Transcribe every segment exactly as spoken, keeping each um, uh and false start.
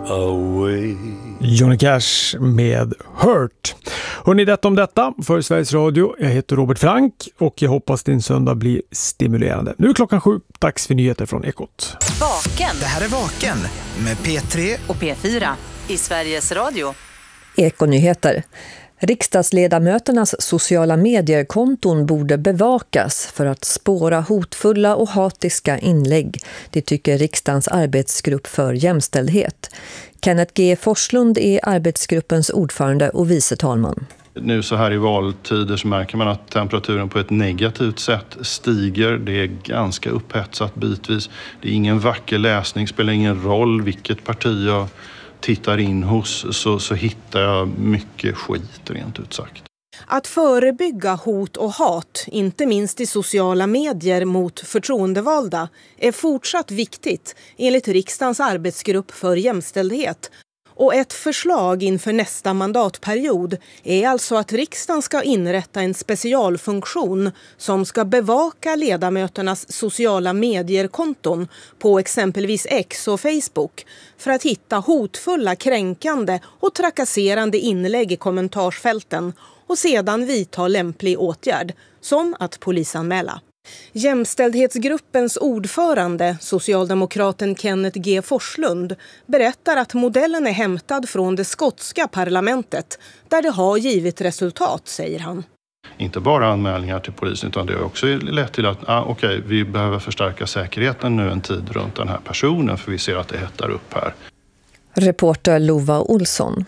away. Johnny Cash med Hurt. Hörrni, detta om detta för Sveriges Radio. Jag heter Robert Frank och jag hoppas din söndag blir stimulerande. Nu är klockan sju, dags för nyheter från Ekot. Vaken. Det här är Vaken med P tre Och P fyra i Sveriges Radio. Ekonyheter. Riksdagsledamöternas sociala mediekonton borde bevakas för att spåra hotfulla och hatiska inlägg. Det tycker riksdagens arbetsgrupp för jämställdhet. Kenneth G. Forslund är arbetsgruppens ordförande och vice talman. Nu så här i valtider så märker man att temperaturen på ett negativt sätt stiger. Det är ganska upphetsat bitvis. Det är ingen vacker läsning, spelar ingen roll vilket parti jag tittar in hos, så, så hittar jag mycket skit rent ut sagt. Att förebygga hot och hat, inte minst i sociala medier mot förtroendevalda, är fortsatt viktigt enligt riksdagens arbetsgrupp för jämställdhet. Och ett förslag inför nästa mandatperiod är alltså att riksdagen ska inrätta en specialfunktion som ska bevaka ledamöternas sociala medierkonton på exempelvis X och Facebook för att hitta hotfulla, kränkande och trakasserande inlägg i kommentarsfälten och sedan vidta lämplig åtgärd, som att polisanmäla. Jämställdhetsgruppens ordförande, socialdemokraten Kenneth G. Forslund, berättar att modellen är hämtad från det skotska parlamentet, där det har givit resultat, säger han. Inte bara anmälningar till polisen, utan det har också lett till att ah, okej, vi behöver förstärka säkerheten nu en tid runt den här personen, för vi ser att det hettar upp här. Reporter Lova Olsson.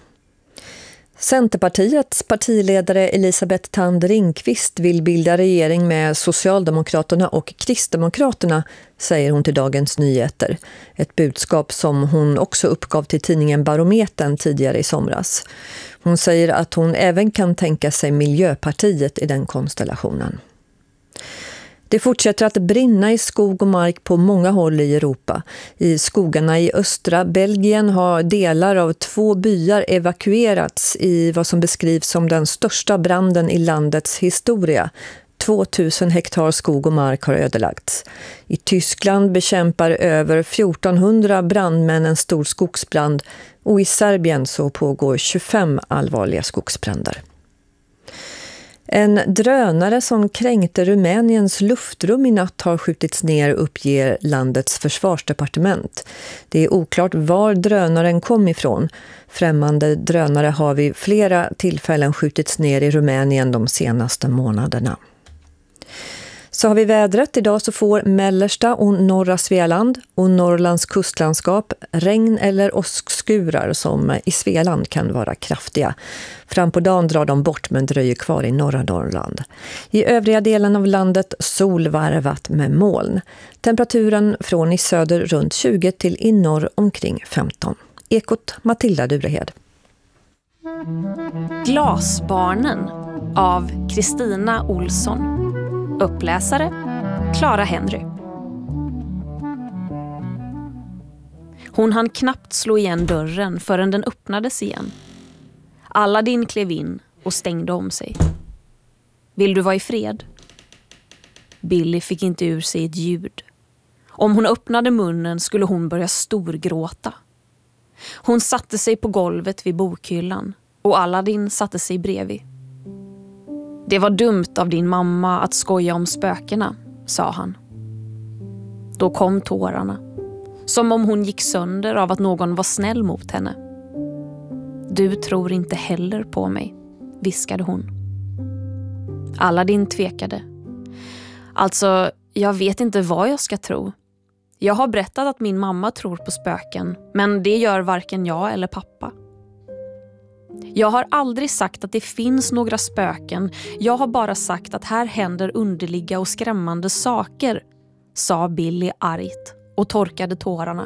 Centerpartiets partiledare Elisabeth Thand Ringqvist vill bilda regering med Socialdemokraterna och Kristdemokraterna, säger hon till Dagens Nyheter. Ett budskap som hon också uppgav till tidningen Barometern tidigare i somras. Hon säger att hon även kan tänka sig Miljöpartiet i den konstellationen. Det fortsätter att brinna i skog och mark på många håll i Europa. I skogarna i östra Belgien har delar av två byar evakuerats i vad som beskrivs som den största branden i landets historia. tvåtusen hektar skog och mark har ödelagts. I Tyskland bekämpar över fjortonhundra brandmän en stor skogsbrand och i Serbien så pågår tjugofem allvarliga skogsbränder. En drönare som kränkte Rumäniens luftrum i natt har skjutits ner, uppger landets försvarsdepartement. Det är oklart var drönaren kom ifrån. Främmande drönare har vid flera tillfällen skjutits ner i Rumänien de senaste månaderna. Så har vi vädret. Idag så får mellersta och norra Svealand och Norrlands kustlandskap regn eller åskskurar som i Svealand kan vara kraftiga. Fram på dagen drar de bort men dröjer kvar i norra Norrland. I övriga delen av landet solvarvat med moln. Temperaturen från i söder runt tjugo till i norr omkring femton. Ekot Matilda Durehed. Glasbarnen av Kristina Olsson. Uppläsare Clara Henry. Hon hann knappt slå igen dörren förrän den öppnades igen. Aladdin klev in och stängde om sig. Vill du vara i fred? Billy fick inte ur sig ett ljud. Om hon öppnade munnen skulle hon börja storgråta. Hon satte sig på golvet vid bokhyllan och Aladdin satte sig bredvid. Det var dumt av din mamma att skoja om spökena, sa han. Då kom tårarna, som om hon gick sönder av att någon var snäll mot henne. Du tror inte heller på mig, viskade hon. Aladdin tvekade. Alltså, jag vet inte vad jag ska tro. Jag har berättat att min mamma tror på spöken, men det gör varken jag eller pappa. Jag har aldrig sagt att det finns några spöken. Jag har bara sagt att här händer underliga och skrämmande saker, sa Billy argt och torkade tårarna.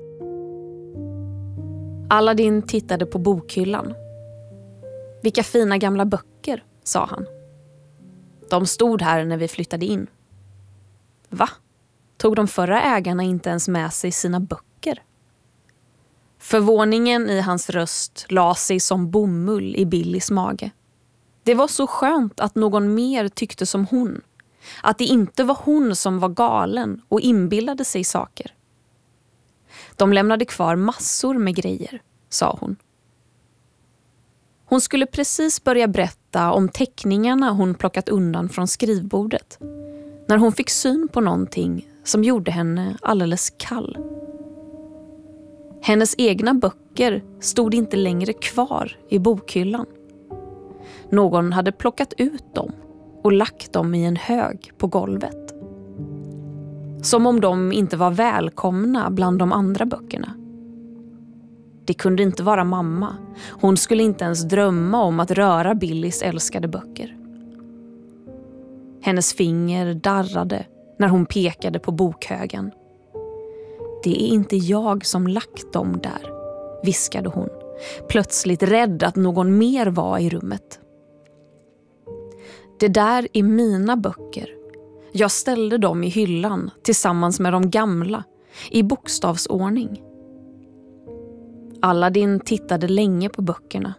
Aladdin tittade på bokhyllan. Vilka fina gamla böcker, sa han. De stod här när vi flyttade in. Va? Tog de förra ägarna inte ens med sig sina böcker? Förvåningen i hans röst la sig som bomull i Billys mage. Det var så skönt att någon mer tyckte som hon. Att det inte var hon som var galen och inbillade sig saker. De lämnade kvar massor med grejer, sa hon. Hon skulle precis börja berätta om teckningarna hon plockat undan från skrivbordet när hon fick syn på någonting som gjorde henne alldeles kall. Hennes egna böcker stod inte längre kvar i bokhyllan. Någon hade plockat ut dem och lagt dem i en hög på golvet. Som om de inte var välkomna bland de andra böckerna. Det kunde inte vara mamma. Hon skulle inte ens drömma om att röra Billys älskade böcker. Hennes finger darrade när hon pekade på bokhögen. Det är inte jag som lagt dem där, viskade hon, plötsligt rädd att någon mer var i rummet. Det där är mina böcker. Jag ställde dem i hyllan tillsammans med de gamla, i bokstavsordning. Aladdin tittade länge på böckerna.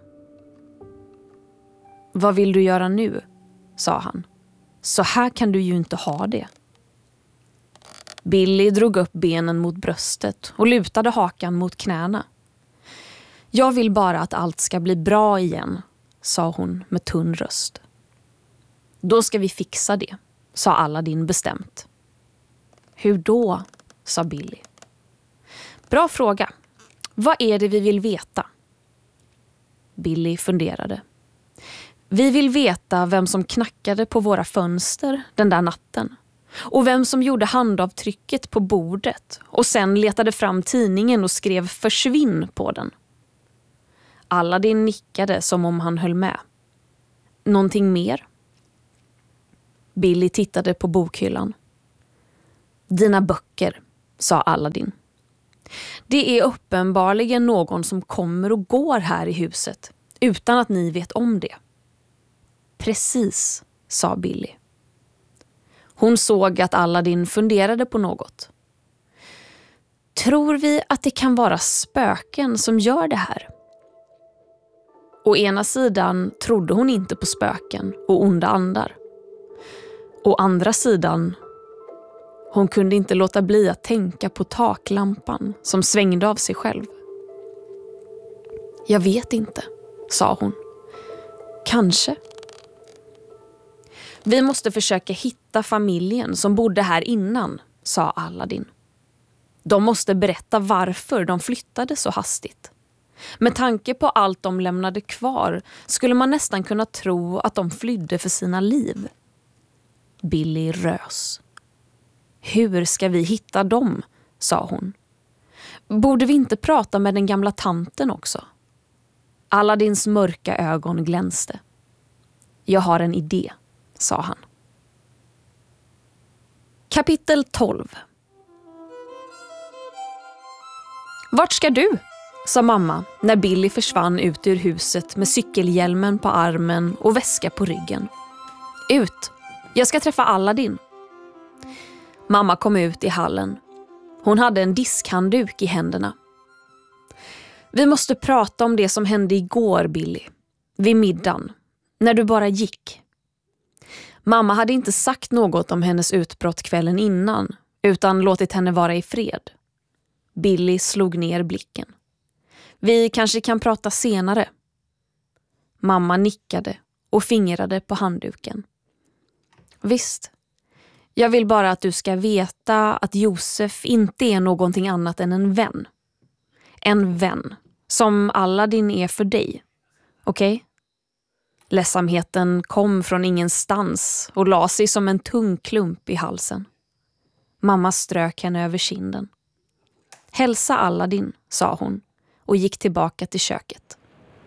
Vad vill du göra nu? Sa han. Så här kan du ju inte ha det. Billy drog upp benen mot bröstet och lutade hakan mot knäna. Jag vill bara att allt ska bli bra igen, sa hon med tunn röst. Då ska vi fixa det, sa Aladdin bestämt. Hur då? Sa Billy. Bra fråga. Vad är det vi vill veta? Billy funderade. Vi vill veta vem som knackade på våra fönster den där natten. Och vem som gjorde handavtrycket på bordet och sen letade fram tidningen och skrev försvinn på den. Aladdin nickade som om han höll med. Någonting mer? Billy tittade på bokhyllan. Dina böcker, sa Aladdin. Det är uppenbarligen någon som kommer och går här i huset utan att ni vet om det. Precis, sa Billy. Hon såg att Aladdin funderade på något. Tror vi att det kan vara spöken som gör det här? Å ena sidan trodde hon inte på spöken och onda andar. Å andra sidan, hon kunde inte låta bli att tänka på taklampan som svängde av sig själv. Jag vet inte, sa hon. Kanske. Vi måste försöka hitta familjen som bodde här innan, sa Aladdin. De måste berätta varför de flyttade så hastigt. Med tanke på allt de lämnade kvar skulle man nästan kunna tro att de flydde för sina liv. Billy rös. Hur ska vi hitta dem? Sa hon. Borde vi inte prata med den gamla tanten också? Aladdins mörka ögon glänste. Jag har en idé, sa han. Kapitel tolv. Vart ska du? Sa mamma när Billy försvann ut ur huset med cykelhjälmen på armen och väska på ryggen. Ut! Jag ska träffa Aladdin. Mamma kom ut i hallen. Hon hade en diskhandduk i händerna. Vi måste prata om det som hände igår, Billy. Vid middagen. När du bara gick. Mamma hade inte sagt något om hennes utbrott kvällen innan, utan låtit henne vara i fred. Billy slog ner blicken. Vi kanske kan prata senare. Mamma nickade och fingrade på handduken. Visst. Jag vill bara att du ska veta att Josef inte är någonting annat än en vän. En vän. Som Aladdin är för dig. Okej? Okay? Ledsamheten kom från ingenstans och la sig som en tung klump i halsen. Mamma strök henne över kinden. Hälsa Aladdin, sa hon och gick tillbaka till köket.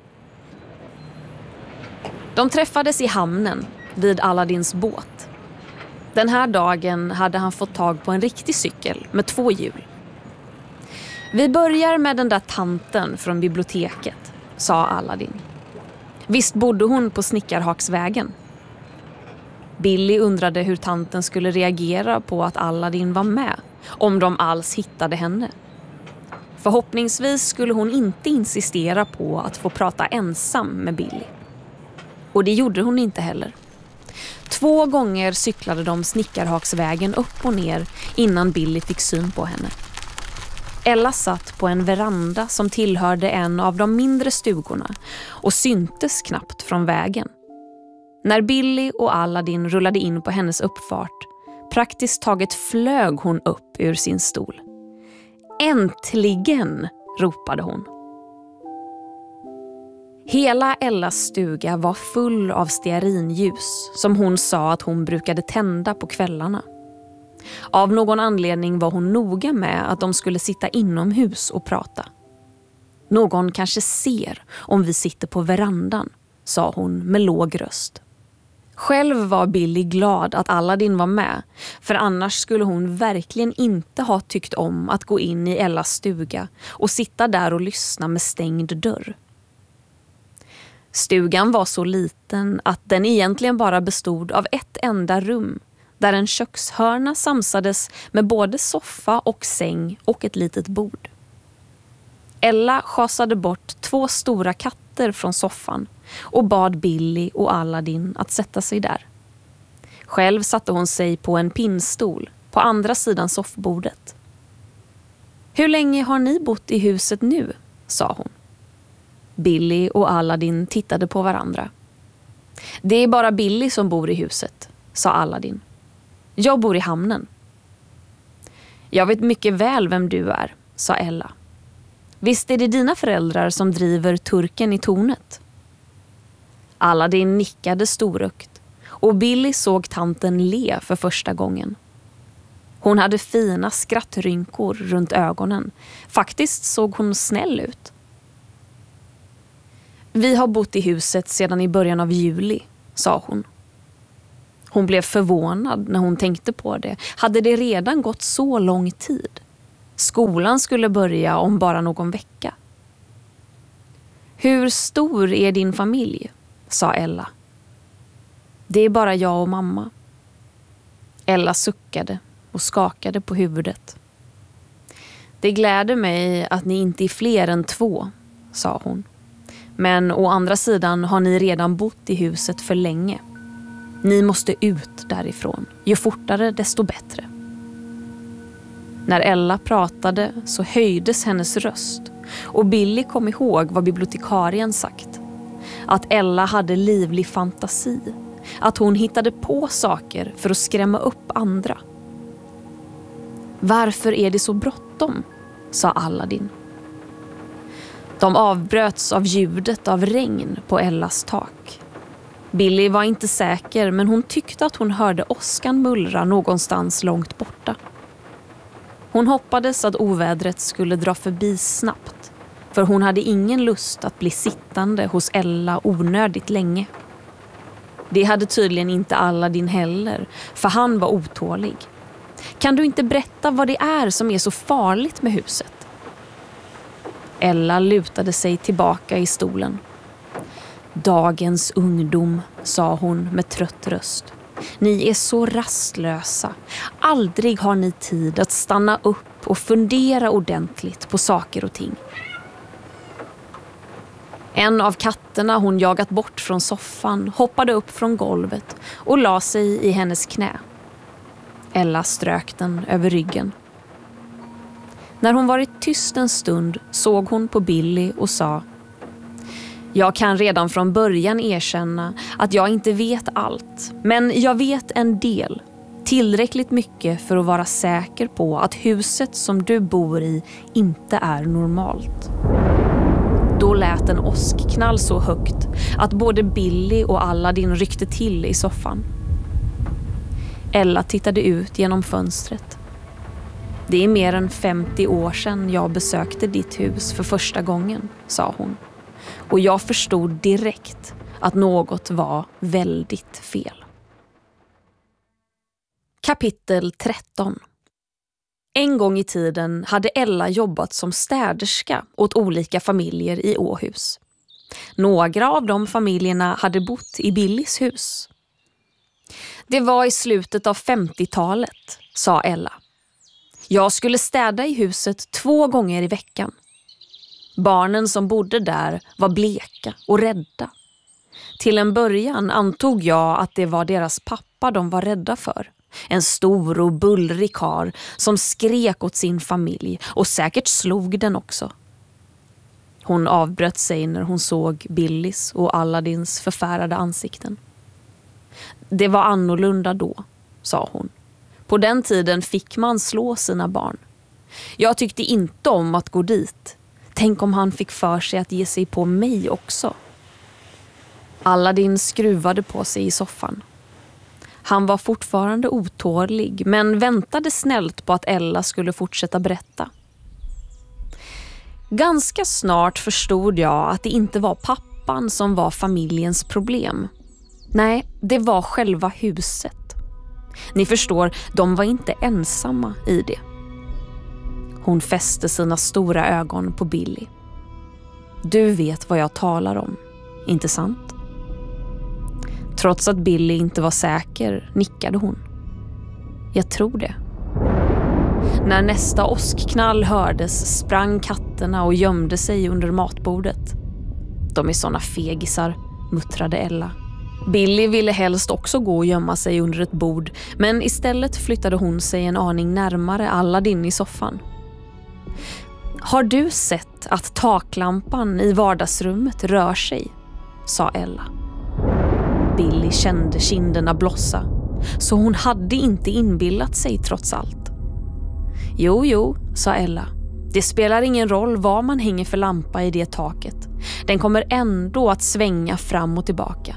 De träffades i hamnen vid Aladdins båt. Den här dagen hade han fått tag på en riktig cykel med två hjul. Vi börjar med den där tanten från biblioteket, sa Aladdin. Visst bodde hon på Snickarhaksvägen? Billy undrade hur tanten skulle reagera på att Aladdin var med, om de alls hittade henne. Förhoppningsvis skulle hon inte insistera på att få prata ensam med Billy. Och det gjorde hon inte heller. Två gånger cyklade de Snickarhaksvägen upp och ner innan Billy fick syn på henne. Ella satt på en veranda som tillhörde en av de mindre stugorna och syntes knappt från vägen. När Billy och Aladdin rullade in på hennes uppfart, praktiskt taget flög hon upp ur sin stol. Äntligen, ropade hon. Hela Ellas stuga var full av stearinljus som hon sa att hon brukade tända på kvällarna. Av någon anledning var hon noga med att de skulle sitta inomhus och prata. Någon kanske ser om vi sitter på verandan, sa hon med låg röst. Själv var Billy glad att Aladdin var med, för annars skulle hon verkligen inte ha tyckt om att gå in i Ellas stuga och sitta där och lyssna med stängd dörr. Stugan var så liten att den egentligen bara bestod av ett enda rum, där en kökshörna samsades med både soffa och säng och ett litet bord. Ella schasade bort två stora katter från soffan och bad Billy och Aladdin att sätta sig där. Själv satte hon sig på en pinnstol på andra sidan soffbordet. Hur länge har ni bott i huset nu? Sa hon. Billy och Aladdin tittade på varandra. Det är bara Billy som bor i huset, sa Aladdin. Jag bor i hamnen. Jag vet mycket väl vem du är, sa Ella. Visst är det dina föräldrar som driver turken i tornet? Aladdin nickade storögt och Billy såg tanten le för första gången. Hon hade fina skrattrynkor runt ögonen. Faktiskt såg hon snäll ut. Vi har bott i huset sedan i början av juli, sa hon. Hon blev förvånad när hon tänkte på det. Hade det redan gått så lång tid? Skolan skulle börja om bara någon vecka. Hur stor är din familj? Sa Ella. Det är bara jag och mamma. Ella suckade och skakade på huvudet. Det gläder mig att ni inte är fler än två, sa hon. Men å andra sidan har ni redan bott i huset för länge. Ni måste ut därifrån. Ju fortare desto bättre. När Ella pratade så höjdes hennes röst och Billy kom ihåg vad bibliotekarien sagt. Att Ella hade livlig fantasi. Att hon hittade på saker för att skrämma upp andra. Varför är det så bråttom? Sa Aladdin. De avbröts av ljudet av regn på Ellas tak. Billy var inte säker, men hon tyckte att hon hörde åskan mullra någonstans långt borta. Hon hoppades att ovädret skulle dra förbi snabbt, för hon hade ingen lust att bli sittande hos Ella onödigt länge. Det hade tydligen inte Aladdin heller, för han var otålig. Kan du inte berätta vad det är som är så farligt med huset? Ella lutade sig tillbaka i stolen. Dagens ungdom, sa hon med trött röst. Ni är så rastlösa. Aldrig har ni tid att stanna upp och fundera ordentligt på saker och ting. En av katterna hon jagat bort från soffan hoppade upp från golvet och la sig i hennes knä. Ella strök den över ryggen. När hon varit tyst en stund såg hon på Billy och sa: Jag kan redan från början erkänna att jag inte vet allt, men jag vet en del. Tillräckligt mycket för att vara säker på att huset som du bor i inte är normalt. Då lät en åskknall så högt att både Billy och Aladdin ryckte till i soffan. Ella tittade ut genom fönstret. Det är mer än femtio år sedan jag besökte ditt hus för första gången, sa hon. Och jag förstod direkt att något var väldigt fel. Kapitel tretton. En gång i tiden hade Ella jobbat som städerska åt olika familjer i Åhus. Några av de familjerna hade bott i Billys hus. Det var i slutet av femtiotalet, sa Ella. Jag skulle städa i huset två gånger i veckan. Barnen som bodde där var bleka och rädda. Till en början antog jag att det var deras pappa de var rädda för. En stor och bullrig karl som skrek åt sin familj och säkert slog den också. Hon avbröt sig när hon såg Billys och Aladdins förfärade ansikten. Det var annorlunda då, sa hon. På den tiden fick man slå sina barn. Jag tyckte inte om att gå dit. Tänk om han fick för sig att ge sig på mig också. Aladdin skruvade på sig i soffan. Han var fortfarande otålig, men väntade snällt på att Ella skulle fortsätta berätta. Ganska snart förstod jag att det inte var pappan som var familjens problem. Nej, det var själva huset. Ni förstår, de var inte ensamma i det. Hon fäste sina stora ögon på Billy. Du vet vad jag talar om, inte sant? Trots att Billy inte var säker nickade hon. Jag tror det. När nästa åskknall hördes sprang katterna och gömde sig under matbordet. De är såna fegisar, muttrade Ella. Billy ville helst också gå och gömma sig under ett bord, men istället flyttade hon sig en aning närmare Aladdin i soffan. Har du sett att taklampan i vardagsrummet rör sig? Sa Ella. Billy kände kinderna blossa, så hon hade inte inbillat sig trots allt. Jo, jo, sa Ella. Det spelar ingen roll vad man hänger för lampa i det taket. Den kommer ändå att svänga fram och tillbaka.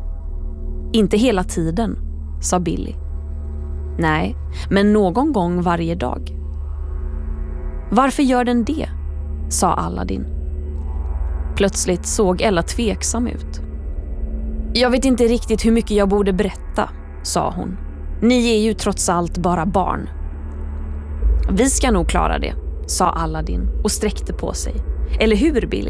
Inte hela tiden, sa Billy. Nej, men någon gång varje dag. Varför gör den det? Sa Aladdin. Plötsligt såg Ella tveksam ut. Jag vet inte riktigt hur mycket jag borde berätta, sa hon. Ni är ju trots allt bara barn. Vi ska nog klara det, sa Aladdin och sträckte på sig. Eller hur, Billy?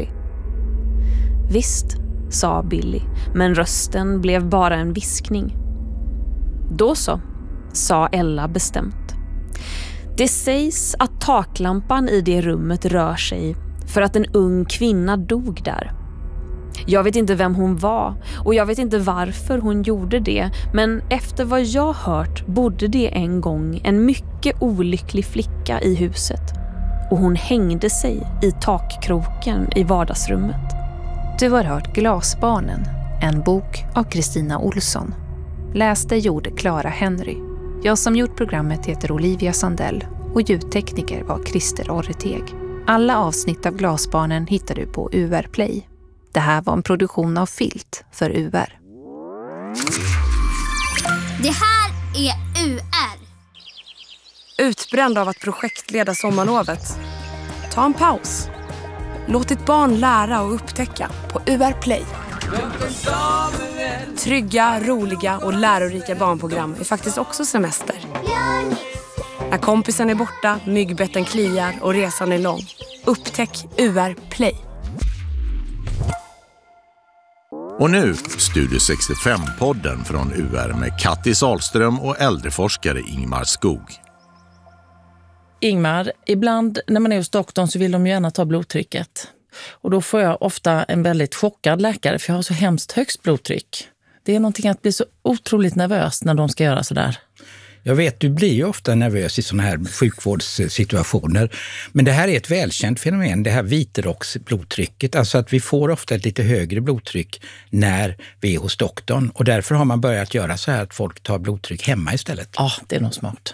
Visst, sa Billy, men rösten blev bara en viskning. Då så, sa Ella bestämt. Det sägs att taklampan i det rummet rör sig för att en ung kvinna dog där. Jag vet inte vem hon var och jag vet inte varför hon gjorde det, men efter vad jag hört bodde det en gång en mycket olycklig flicka i huset och hon hängde sig i takkroken i vardagsrummet. Du har hört Glasbarnen, en bok av Kristina Olsson. Läste gjorde Clara Henry. Jag som gjort programmet heter Olivia Sandell och ljudtekniker var Christer Orreteg. Alla avsnitt av Glasbarnen hittar du på U R Play. Det här var en produktion av Filt för U R. Det här är U R. Utbränd av att projektleda sommarlovet? Ta en paus. Låt ditt barn lära och upptäcka på U R Play. Trygga, roliga och lärorika barnprogram är faktiskt också semester. När kompisen är borta, myggbetten kliar och resan är lång. Upptäck U R Play. Och nu Studio sextiofem-podden från U R med Kattis Ahlström och äldreforskare Ingmar Skog. Ingmar, ibland när man är hos doktorn så vill de gärna ta blodtrycket. Och då får jag ofta en väldigt chockad läkare för jag har så hemskt högt blodtryck. Det är någonting att bli så otroligt nervös när de ska göra sådär. Jag vet, du blir ju ofta nervös i sådana här sjukvårdssituationer. Men det här är ett välkänt fenomen, det här vitrocksblodtrycket. Alltså att vi får ofta ett lite högre blodtryck när vi är hos doktorn. Och därför har man börjat göra så här att folk tar blodtryck hemma istället. Ja, det är nog smart.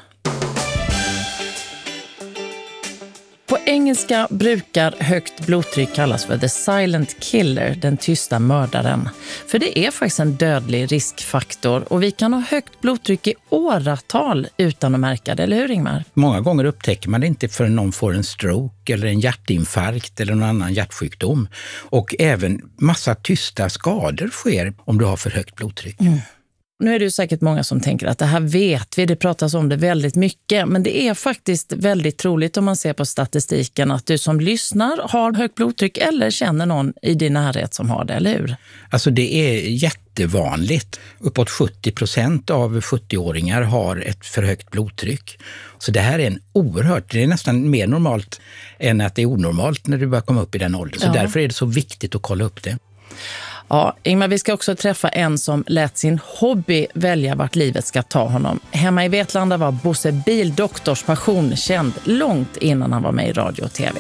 På engelska brukar högt blodtryck kallas för the silent killer, den tysta mördaren. För det är faktiskt en dödlig riskfaktor och vi kan ha högt blodtryck i åratal utan att märka det, eller hur Ingmar? Många gånger upptäcker man det inte förrän någon får en stroke eller en hjärtinfarkt eller någon annan hjärtsjukdom. Och även massa tysta skador sker om du har för högt blodtryck. Mm. Nu är det ju säkert många som tänker att det här vet vi, det pratas om det väldigt mycket. Men det är faktiskt väldigt troligt om man ser på statistiken att du som lyssnar har högt blodtryck eller känner någon i din närhet som har det, eller hur? Alltså det är jättevanligt. Uppåt sjuttio procent av sjuttio-åringar har ett för högt blodtryck. Så det här är en oerhört, det är nästan mer normalt än att det är onormalt när du börjar komma upp i den åldern. Så ja. Därför är det så viktigt att kolla upp det. Ja, Ingmar, vi ska också träffa en som lät sin hobby välja vart livet ska ta honom. Hemma i Vetlanda var Bosse Bildoktors passion känd långt innan han var med i radio och tv.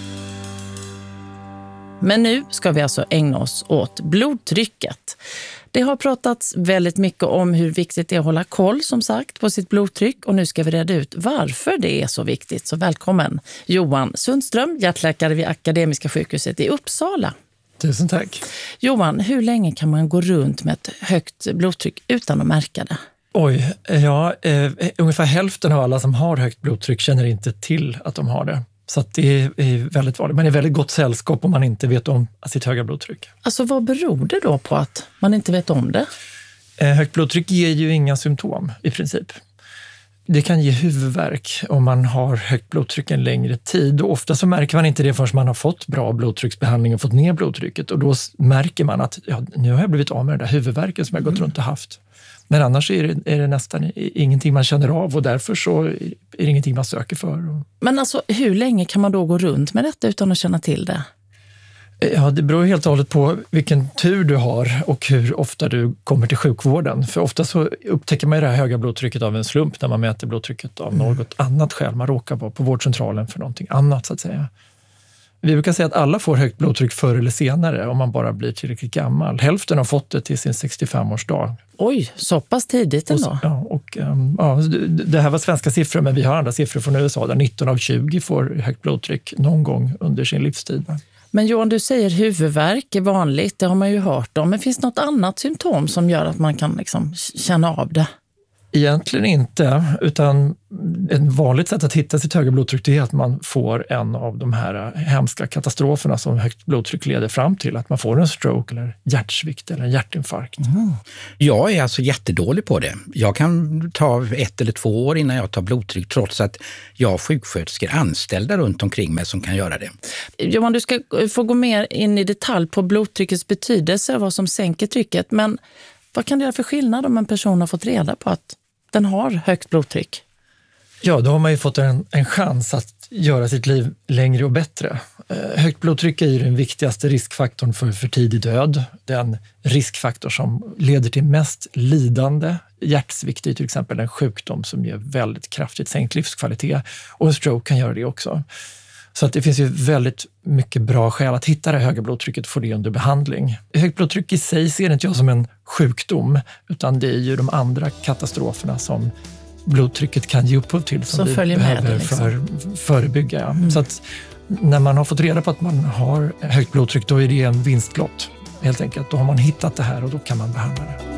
Men nu ska vi alltså ägna oss åt blodtrycket. Det har pratats väldigt mycket om hur viktigt det är att hålla koll, som sagt, på sitt blodtryck. Och nu ska vi reda ut varför det är så viktigt. Så välkommen Johan Sundström, hjärtläkare vid Akademiska sjukhuset i Uppsala. Tusen tack. Johan, hur länge kan man gå runt med ett högt blodtryck utan att märka det? Oj, ja, eh, ungefär hälften av alla som har högt blodtryck känner inte till att de har det. Så att det är väldigt vanligt. Man är väldigt gott sällskap om man inte vet om sitt höga blodtryck. Alltså vad beror det då på att man inte vet om det? Eh, högt blodtryck ger ju inga symptom i princip. Det kan ge huvudvärk om man har högt blodtryck en längre tid. Och ofta så märker man inte det förrän man har fått bra blodtrycksbehandling och fått ner blodtrycket. Och då märker man att ja, nu har jag blivit av med den där huvudvärken som jag gått mm. runt och haft. Men annars är det, är det nästan ingenting man känner av och därför så är det ingenting man söker för. Men alltså hur länge kan man då gå runt med detta utan att känna till det? Ja, det beror helt och hållet på vilken tur du har och hur ofta du kommer till sjukvården. För ofta så upptäcker man ju det här höga blodtrycket av en slump när man mäter blodtrycket av mm. något annat skäl. Man råkar vara på vårdcentralen för någonting annat så att säga. Vi brukar säga att alla får högt blodtryck förr eller senare om man bara blir tillräckligt gammal. Hälften har fått det till sin sextiofem-årsdag. Oj, så pass tidigt ändå. Och, ja, och, um, ja, det här var svenska siffror men vi har andra siffror från U S A där nitton av tjugo får högt blodtryck någon gång under sin livstid. Men Johan, du säger huvudvärk är vanligt, det har man ju hört om. Men finns det något annat symptom som gör att man kan liksom känna av det? Egentligen inte, utan ett vanligt sätt att hitta sitt höga blodtryck är att man får en av de här hemska katastroferna som högt blodtryck leder fram till. Att man får en stroke eller hjärtsvikt eller en hjärtinfarkt. Mm. Jag är alltså jättedålig på det. Jag kan ta ett eller två år innan jag tar blodtryck trots att jag har sjuksköterskor anställda runt omkring mig som kan göra det. Johan, du ska få gå mer in i detalj på blodtryckets betydelse och vad som sänker trycket. Men vad kan det göra för skillnad om en person har fått reda på att den har högt blodtryck? Ja, då har man ju fått en, en chans att göra sitt liv längre och bättre. Eh, högt blodtryck är ju den viktigaste riskfaktorn för för tidig död. Den riskfaktor som leder till mest lidande. Hjärtsvikt är till exempel en sjukdom som ger väldigt kraftigt sänkt livskvalitet. Och en stroke kan göra det också. Så att det finns ju väldigt mycket bra skäl att hitta det höga blodtrycket och få det under behandling. Högt blodtryck i sig ser inte jag som en sjukdom utan det är ju de andra katastroferna som blodtrycket kan ge upphov till som, som vi behöver liksom. för, förebygga. Ja. Mm. Så att när man har fått reda på att man har högt blodtryck då är det en vinstlott helt enkelt. Då har man hittat det här och då kan man behandla det.